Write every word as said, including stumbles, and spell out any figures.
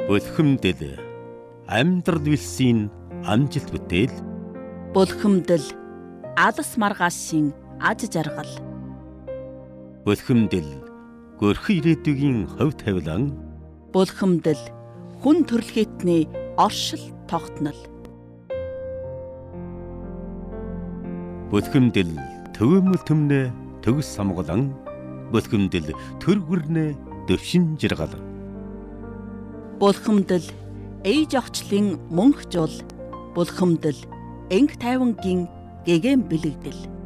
Бөлхөмдөл амьдрал вилсийн амжилт бүтээл. Бөлхөмдөл алс маргаашийн аж жаргал. Бөлхөмдөл görхи ирээдүйн хувь тавилан. Бөлхөмдөл хүн төрөлхтний оршил тогтнол. Бөлхөмдөл төвөмөл төмнө төгс самгалан. Бөлхөмдөл төр хүрнэ дэвшин жиргал. Бөлхөмдөл ээж охчлын мөнх жул. Бөлхөмдөл энх тайвангийн гэгээн бэлэгдэл.